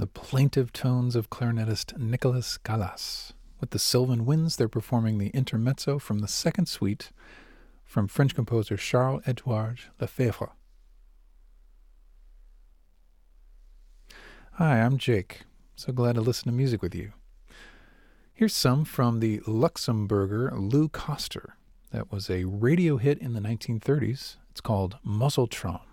the plaintive tones of clarinetist Nicolas Callas. With the Sylvan Winds, they're performing the intermezzo from the second suite from French composer Charles-Édouard Lefebvre. Hi, I'm Jake. So glad to listen to music with you. Here's some from the Luxembourger Lou Koster. That was a radio hit in the 1930s. It's called Muzzle Traum.